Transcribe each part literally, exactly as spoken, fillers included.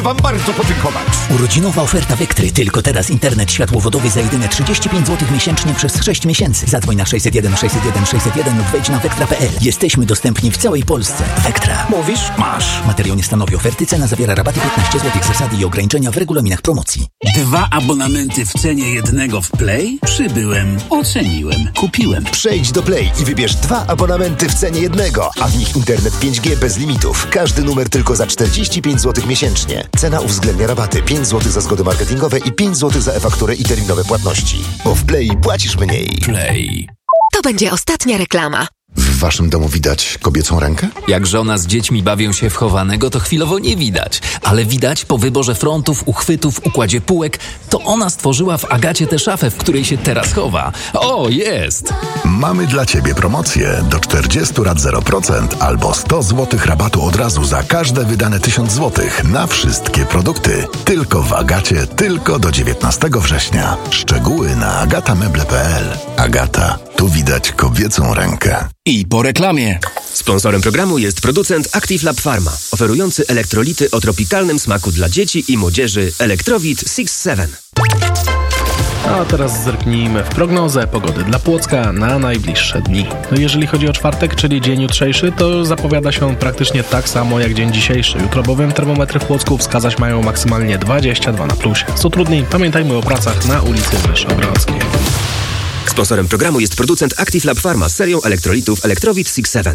wam bardzo podziękować. Urodzinowa oferta Vectry. Tylko teraz internet światłowodowy za jedyne trzydzieści pięć złotych miesięcznie przez sześć miesięcy. Zadzwoń na sześćset jeden sześćset jeden sześćset jeden lub wejdź na vectra kropka p l. Jesteśmy dostępni w całej Polsce. Vectra. Mówisz? Masz. Materiał nie stanowi oferty. Cena zawiera rabaty piętnaście złotych. Zasady i ograniczenia w regulaminach promocji. Dwa abonamenty w cenie jednego w Play? Przybyłem, oceniłem, kupiłem. Przejdź do Play i wybierz dwa abonamenty w cenie jednego, a w nich internet pięć G bez limitów. Każdy numer tylko za czterdzieści pięć złotych miesięcznie. Cena uwzględnia rabaty pięć złotych za zgody marketingowe i pięć złotych za e-fakturę i terminowe płatności. Bo w Play płacisz mniej. Play. To będzie ostatnia reklama. W waszym domu widać kobiecą rękę? Jak żona z dziećmi bawią się w chowanego, to chwilowo nie widać. Ale widać po wyborze frontów, uchwytów, układzie półek, to ona stworzyła w Agacie tę szafę, w której się teraz chowa. O, jest! Mamy dla ciebie promocję do czterdzieści rat zero procent albo sto złotych rabatu od razu za każde wydane tysiąc złotych na wszystkie produkty. Tylko w Agacie, tylko do dziewiętnastego września. Szczegóły na agatameble kropka p l. Agata, tu widać kobiecą rękę. I po reklamie. Sponsorem programu jest producent Active Lab Pharma, oferujący elektrolity o tropikalnym smaku dla dzieci i młodzieży Electrowit six seven. A teraz zerknijmy w prognozę pogody dla Płocka na najbliższe dni. No jeżeli chodzi o czwartek, czyli dzień jutrzejszy, to zapowiada się on praktycznie tak samo jak dzień dzisiejszy. Jutro bowiem termometry w Płocku wskazać mają maksymalnie dwadzieścia dwa na plusie. Co trudniej, pamiętajmy o pracach na ulicy Wyszogrodzkiej. Sponsorem programu jest producent Active Lab Pharma z serią elektrolitów Electrowit six seven.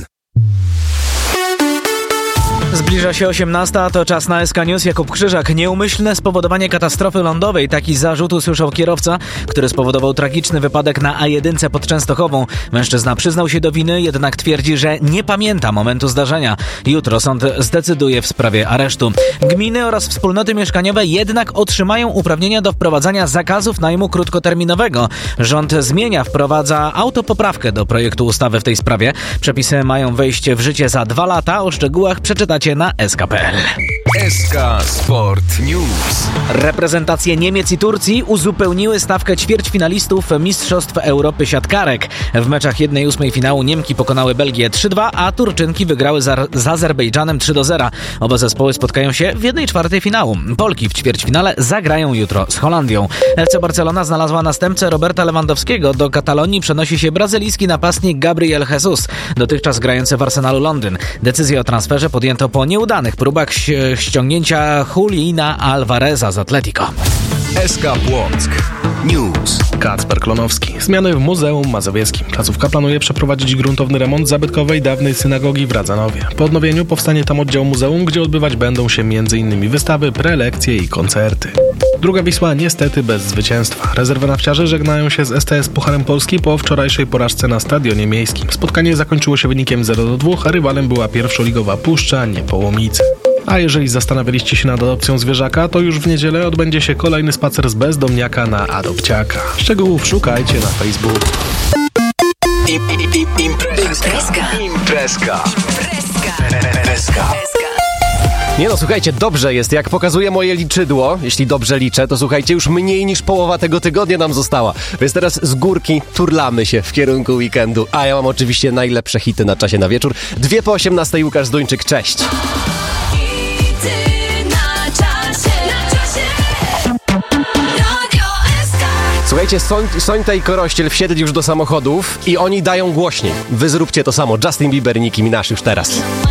Zbliża się osiemnasta, to czas na S K News. Jakub Krzyżak. Nieumyślne spowodowanie katastrofy lądowej. Taki zarzut usłyszał kierowca, który spowodował tragiczny wypadek na A jeden pod Częstochową. Mężczyzna przyznał się do winy, jednak twierdzi, że nie pamięta momentu zdarzenia. Jutro sąd zdecyduje w sprawie aresztu. Gminy oraz wspólnoty mieszkaniowe jednak otrzymają uprawnienia do wprowadzania zakazów najmu krótkoterminowego. Rząd zmienia, wprowadza autopoprawkę do projektu ustawy w tej sprawie. Przepisy mają wejść w życie za dwa lata. O szczegółach przeczytacie na S K kropka p l. S K Sport News. Reprezentacje Niemiec i Turcji uzupełniły stawkę ćwierćfinalistów Mistrzostw Europy siatkarek. W meczach jednej ósmej finału Niemki pokonały Belgię trzy dwa, a Turczynki wygrały z, z Azerbejdżanem trzy do zera. Oba zespoły spotkają się w jednej czwartej finału. Polki w ćwierćfinale zagrają jutro z Holandią. F C Barcelona znalazła następcę Roberta Lewandowskiego. Do Katalonii przenosi się brazylijski napastnik Gabriel Jesus, dotychczas grający w Arsenalu Londyn. Decyzję o transferze podjęto po nieudanych próbach ściągnięcia Juliana Alvareza z Atletico. S K Płock News. Kacper Klonowski. Zmiany w Muzeum Mazowieckim. Placówka planuje przeprowadzić gruntowny remont zabytkowej dawnej synagogi w Radzanowie. Po odnowieniu powstanie tam oddział muzeum, gdzie odbywać będą się m.in. wystawy, prelekcje i koncerty. Druga Wisła niestety bez zwycięstwa. Rezerwonawciarze żegnają się z S T S Pucharem Polski po wczorajszej porażce na Stadionie Miejskim. Spotkanie zakończyło się wynikiem zero do dwóch, a rywalem była pierwszoligowa Puszcza Niepołomice. A jeżeli zastanawialiście się nad adopcją zwierzaka, to już w niedzielę odbędzie się kolejny spacer z bezdomniaka na adopciaka. Szczegółów szukajcie na Facebooku. Imprezka. Imprezka. Imprezka. Nie no, słuchajcie, dobrze jest, jak pokazuje moje liczydło, jeśli dobrze liczę, to słuchajcie, już mniej niż połowa tego tygodnia nam została, więc teraz z górki turlamy się w kierunku weekendu, a ja mam oczywiście najlepsze hity na czasie na wieczór. Dwie po osiemnastej, Łukasz Zduńczyk, cześć! Słuchajcie, Soń, Sońta i Korościel wsiedli już do samochodów i oni dają głośniej. Wy zróbcie to samo. Justin Bieber, Nicki Minaj już teraz.